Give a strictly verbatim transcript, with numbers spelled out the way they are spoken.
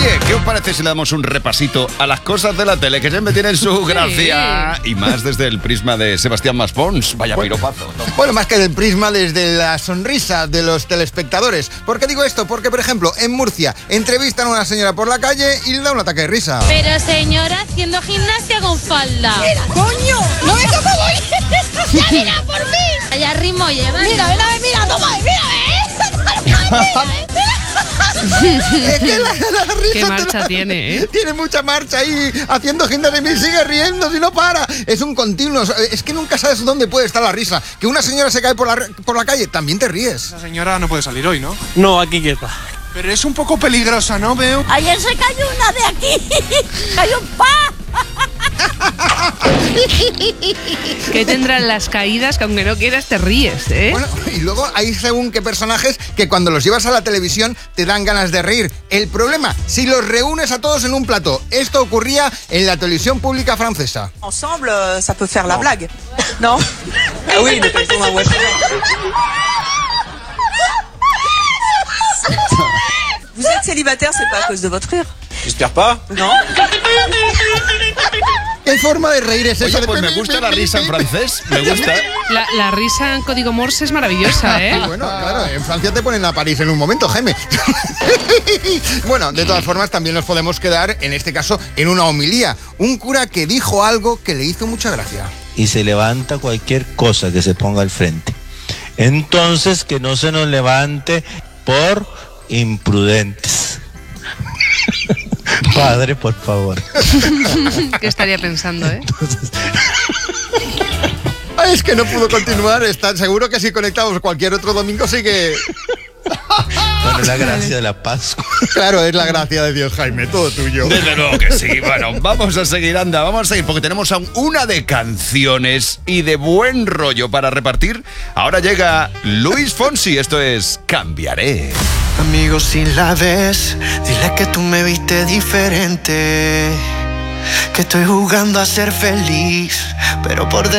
Oye, ¿qué os parece si le damos un repasito a las cosas de la tele que siempre tienen su gracia? Sí. Y más desde el prisma de Sebastián Maspons. Vaya bueno, piropazo. ¿No? Bueno, más que del prisma, desde la sonrisa de los telespectadores. ¿Por qué digo esto? Porque, por ejemplo, en Murcia entrevistan a una señora por la calle y le da un ataque de risa. Pero señora, haciendo gimnasia con falda. ¡Mira, coño! ¡No ves cómo voy! ¡Ya mira por mí! Allá ritmo lleva. Mira, mira, mira, toma, mira, ¿eh? Es que la, la risa qué marcha la, tiene, ¿eh? Tiene mucha marcha ahí, haciendo gimnasia y me sigue riendo si no para. Es un continuo, es que nunca sabes dónde puede estar la risa. Que una señora se cae por la, por la calle, también te ríes. Esa señora no puede salir hoy, ¿no? No, aquí quieta. Pero es un poco peligrosa, ¿no? Veo. Ayer se cayó una de aquí. Cayó un pa. ¿Qué tendrán las caídas que aunque no quieras te ríes, eh? Bueno, y luego hay según qué personajes que cuando los llevas a la televisión te dan ganas de reír. El problema, si los reúnes a todos en un plató. Esto ocurría en la televisión pública francesa. Ensemble, ça peut faire la blague. ¿No? Ah oui, de façon à voiture. Vous êtes célibataire, c'est pas à cause de votre rire. J'espère pas. Non. ¿Qué forma de reír es esa? Oye, pues me gusta la risa en francés, me gusta. La, la risa en código Morse es maravillosa, ¿eh? Bueno, claro, en Francia te ponen a París en un momento, Jaime. Bueno, de todas formas también nos podemos quedar, en este caso, en una homilía. Un cura que dijo algo que le hizo mucha gracia. Y se levanta cualquier cosa que se ponga al frente. Entonces, que no se nos levante por imprudentes. Padre, por favor. ¿Qué estaría pensando, eh? Entonces... Ay, es que no pudo continuar. Está seguro que si conectamos cualquier otro domingo sigue... Bueno, la gracia de la Pascua. Claro, es la gracia de Dios, Jaime, todo tuyo. Desde luego que sí. Bueno, vamos a seguir, anda, vamos a seguir, porque tenemos aún una de canciones y de buen rollo para repartir. Ahora llega Luis Fonsi, esto es Cambiaré. Amigos, si la ves, dile que tú me viste diferente, que estoy jugando a ser feliz, pero por dentro